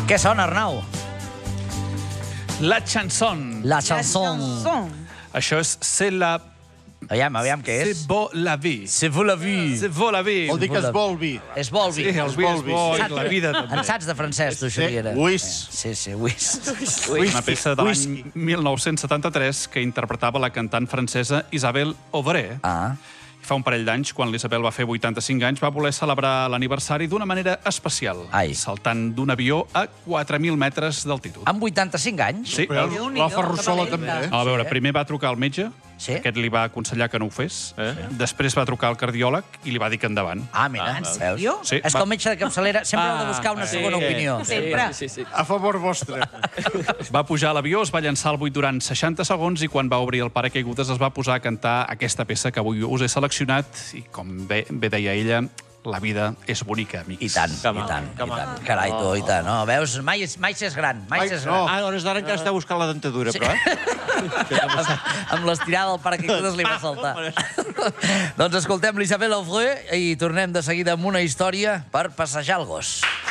Què sona, Arnau? La chanson. La chanson. Això és C'est la... Aviam, què és? C'est beau la vie. C'est vous la vie. C'est beau la vie. Vol dir que es vol vi. És vol vi. Sí, el vi és bo i la vida també. En saps de francès, tu, Xaviera? Whis. Sí, whis. Una peça de l'any 1973 que interpretava la cantant francesa Isabelle Aubray. Ah. Fa un parell d'anys, quan l'Isabel va fer 85 anys, va voler celebrar l'aniversari d'una manera especial, saltant d'un avió a 4.000 metres d'altitud. Amb 85 anys? Sí. La Ferrusola també, eh? A veure, primer va trucar al metge, aquest li va aconsellar que no ho fes, després va trucar al cardiòleg i li va dir que endavant. Ah, mira, en sèrio? Sí, és que el metge de capçalera sempre heu de buscar una segona opinió. Sempre. A favor vostre. Va pujar a l'avió, es va llançar al buit durant 60 segons i quan va obrir el paracaigudes es va posar a cantar aquesta peça que avui us he seleccionat i, com bé deia ella, la vida és bonica, amics. I tant, i tant. Carai, tu, i tant. No, veus, mai s'és gran, mai s'és gran. A hores d'ara encara està buscant la dentadura, però, Amb l'estirada del paracaigudes li va saltar. Doncs escoltem l'Isabelle Aubray i tornem de seguida amb una història per passejar el gos.